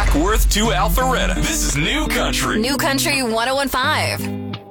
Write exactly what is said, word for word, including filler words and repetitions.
Duckworth to Alpharetta. This is New Country. New Country one oh one point five.